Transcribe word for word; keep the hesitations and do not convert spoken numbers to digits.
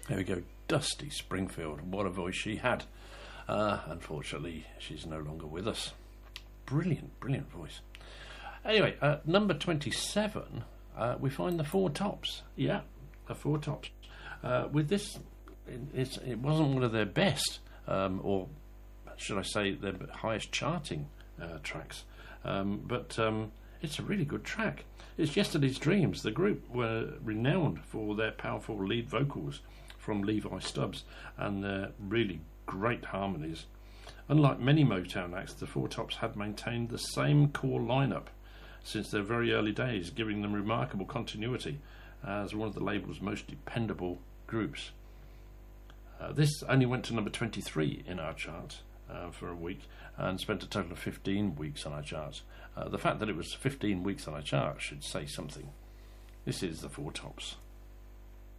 There we go, Dusty Springfield. What a voice she had. Uh, unfortunately, she's no longer with us. Brilliant, brilliant voice. Anyway, uh, number twenty-seven, uh, we find the Four Tops. Yeah, the Four Tops. Uh, with this, it, it's, it wasn't one of their best, um, or should I say, their highest charting uh, tracks. Um, but um, it's a really good track. It's Yesterday's Dreams. The group were renowned for their powerful lead vocals from Levi Stubbs and their really great harmonies. Unlike many Motown acts, the Four Tops had maintained the same core lineup since their very early days, giving them remarkable continuity as one of the label's most dependable groups. Uh, this only went to number twenty-three in our chart uh, for a week and spent a total of fifteen weeks on our charts. Uh, the fact that it was fifteen weeks on our chart should say something. This is the Four Tops.